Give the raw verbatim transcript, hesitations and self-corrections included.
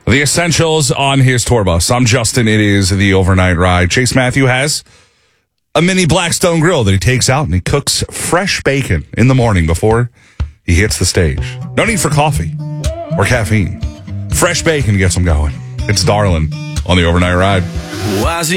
The Essentials on his tour bus. I'm Justin. It is the overnight ride. Chase Matthew has a mini Blackstone grill that he takes out and he cooks fresh bacon in the morning before he hits the stage. No need for coffee or caffeine. Fresh bacon gets him going. It's Darlin' on the overnight ride.